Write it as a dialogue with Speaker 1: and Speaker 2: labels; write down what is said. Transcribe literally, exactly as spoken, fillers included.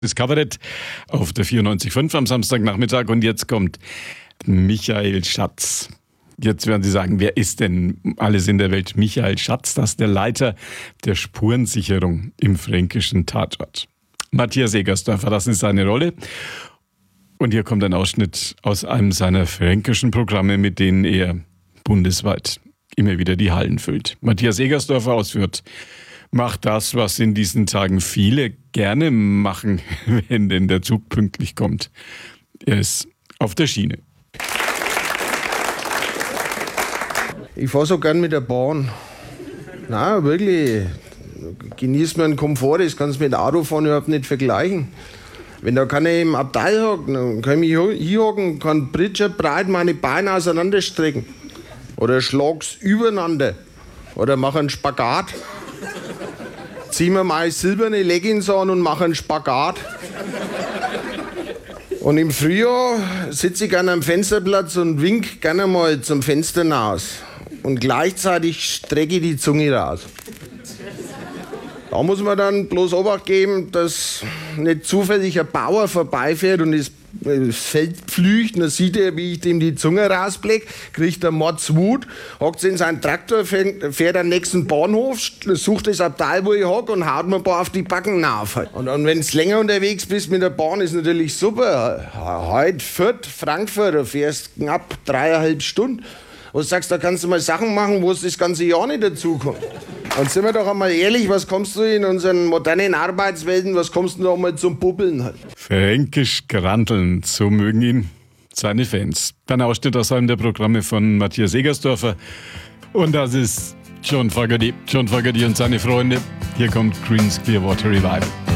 Speaker 1: Das Kabarett auf der vierundneunzig Komma fünf am Samstagnachmittag und jetzt kommt Michael Schatz. Jetzt werden Sie sagen, wer ist denn alles in der Welt Michael Schatz? Das ist der Leiter der Spurensicherung im fränkischen Tatort. Matthias Egersdorfer, das ist seine Rolle. Und hier kommt ein Ausschnitt aus einem seiner fränkischen Programme, mit denen er bundesweit immer wieder die Hallen füllt. Matthias Egersdorfer aus Fürth macht das, was in diesen Tagen viele gerne machen, wenn denn der Zug pünktlich kommt. Er ist auf der Schiene.
Speaker 2: Ich fahre so gern mit der Bahn. Nein, wirklich. Genießt man den Komfort, das kannst du mit Autofahren überhaupt nicht vergleichen. Wenn da keiner im Abteil hockt, dann kann ich mich hier hocken, kann breit meine Beine auseinanderstrecken. Oder schlag's übereinander. Oder mach einen Spagat. Zieh mir meine silberne Leggings an und mache einen Spagat. Und im Frühjahr sitze ich gerne am Fensterplatz und wink gerne mal zum Fenster hinaus. Und gleichzeitig strecke ich die Zunge raus. Da muss man dann bloß Obacht geben, dass nicht zufällig ein Bauer vorbeifährt und das Feld pflügt. Dann sieht er, wie ich dem die Zunge rausblecke, kriegt er Mordswut, hockt in seinen Traktor, fährt am nächsten Bahnhof, sucht das Abteil, wo ich hocke und haut mir ein paar auf die Backen rauf. Und dann, wenn du länger unterwegs bist mit der Bahn, ist natürlich super. Heute Fürth, Frankfurt, du fährst knapp dreieinhalb Stunden. Wo du sagst, da kannst du mal Sachen machen, wo es das ganze Jahr nicht dazukommt. Und sind wir doch einmal ehrlich, was kommst du in unseren modernen Arbeitswelten, was kommst du noch mal zum Bubbeln halt?
Speaker 1: Fränkisch granteln, so mögen ihn seine Fans. Dann Ausschnitt aus einem der Programme von Matthias Egersdorfer. Und das ist John Fogerty. John Fogerty und seine Freunde. Hier kommt Creedence Clearwater Revival.